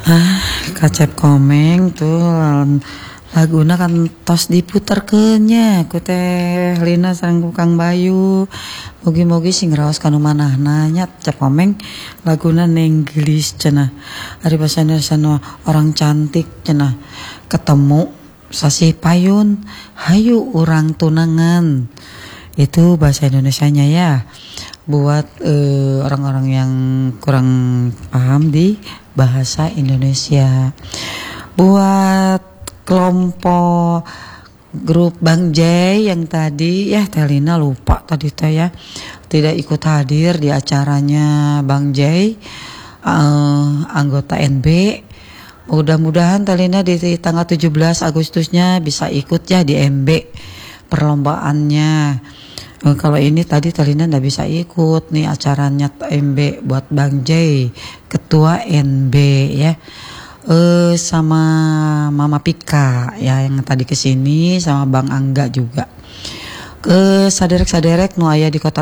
Kacep komeng tuh laguna kan tos diputerkeunnya ku teh Lina sareng ku Kang Bayu. Mugi-mugi sing raos kanu manahna nya Cep Komeng laguna nenggelis cenah. Ari basana orang cantik cenah. Ketemu sasi payun, hayu urang tunangan. Itu bahasa Indonesianya ya. Buat orang-orang yang kurang paham di bahasa Indonesia. Buat kelompok grup Bang Jay yang tadi ya Telina lupa tadi teh ya tidak ikut hadir di acaranya Bang Jay, anggota NB. Mudah-mudahan Telina di tanggal 17 Agustusnya bisa ikut ya di MB perlombaannya. Kalau ini tadi Telina nggak bisa ikut nih acaranya MB buat Bang Jay, ketua NB ya. Sama Mama Pika ya yang tadi kesini sama Bang Angga juga. Saderek-saderek nu aya di Kota